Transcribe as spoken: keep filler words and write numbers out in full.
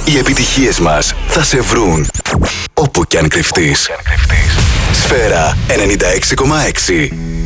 Οι επιτυχίες μας θα σε βρουν όπου κι αν κρυφτείς. Σφαίρα ενενήντα έξι κόμμα έξι.